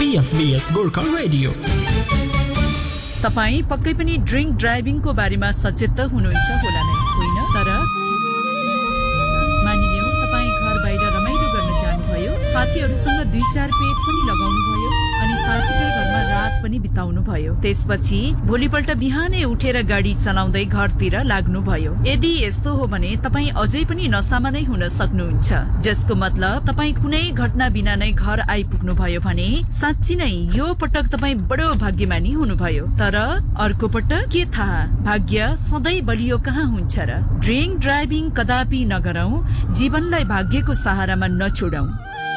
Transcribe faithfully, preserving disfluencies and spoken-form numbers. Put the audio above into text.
पीएफबीएस Gorkha radio. तपाई पक्कै पनि ड्रिंक ड्राइभिङको बारेमा सचेत त हुनुहुन्छ होला नै, होइन? तर मानिलियौ तपाई घर बाहिर रमाइलो गर्न जानुभयो, साथीहरूसँग दुई चार पेट पनि लगाउनु भयो अनि साथीकै घरमा रात पनि बिताउनु भयो। त्यसपछि भोलिपल्ट बिहानै उठेर गाडी चलाउँदै घरतिर लाग्नु भयो। यदि यस्तो हो भने तपाई अझै पनि नसामा नै हुन सक्नुहुन्छ, जसको मतलब तपाई कुनै घटना बिना नै घर आइपुग्नु भयो भने साँच्ची नै यो पटक तपाई बडो भाग्यमानी हुनुभयो। तर अर्को पटक के थाहा, भाग्य सधैँ बलियो कहाँ हुन्छ र। ड्रिंक ड्राइभिङ कदापि नगरौं, जीवनलाई भाग्यको सहारामा नछोडौं।